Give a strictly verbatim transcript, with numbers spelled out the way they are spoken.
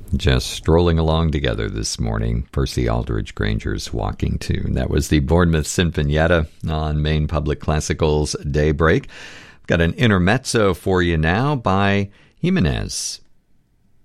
Just strolling along together this morning. Percy Aldridge Granger's Walking Tune. That was the Bournemouth Sinfonietta on Maine Public Classical's Daybreak. Got an intermezzo for you now by Jimenez.